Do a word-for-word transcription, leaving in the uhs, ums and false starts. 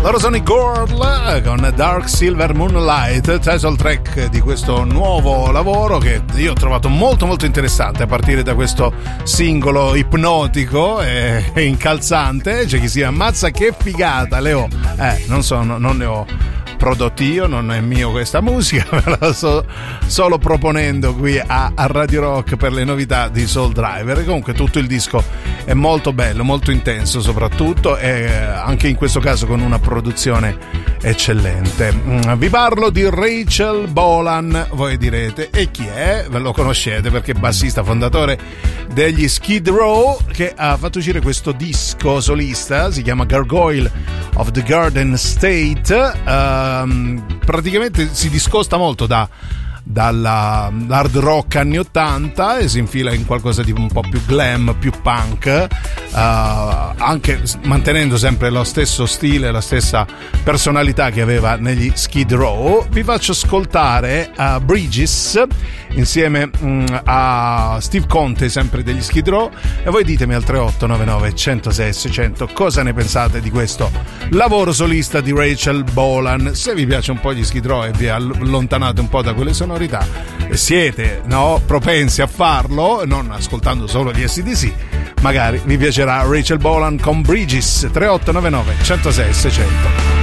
Loro sono i Girl con Dark Silver Moonlight, title track di questo nuovo lavoro che io ho trovato molto molto interessante a partire da questo singolo ipnotico e incalzante. C'è chi si ammazza, che figata, Leo. Eh, non so, non ne ho prodotti io, non è mio questa musica, me la sto solo proponendo qui a, a Radio Rock per le novità di Soul Driver. Comunque tutto il disco è molto bello, molto intenso soprattutto, e anche in questo caso con una produzione eccellente. Vi parlo di Rachel Bolan, voi direte, e chi è? Ve lo conoscete perché è bassista fondatore degli Skid Row, che ha fatto uscire questo disco solista, si chiama Gargoyle of the Garden State. Uh, praticamente si discosta molto da dall'hard rock anni ottanta e si infila in qualcosa di un po' più glam, più punk, uh, anche mantenendo sempre lo stesso stile, la stessa personalità che aveva negli Skid Row. Vi faccio ascoltare uh, Bridges insieme um, a Steve Conte, sempre degli Skid Row, e voi ditemi al tre otto nove nove uno zero sei sei zero zero cosa ne pensate di questo lavoro solista di Rachel Bolan. Se vi piace un po' gli Skid Row e vi allontanate un po' da quelle sonorità, siete no, propensi a farlo, non ascoltando solo gli A C D C, magari vi piacerà Rachel Bolan con Bridges. Tre otto nove nove uno zero sei sei zero zero.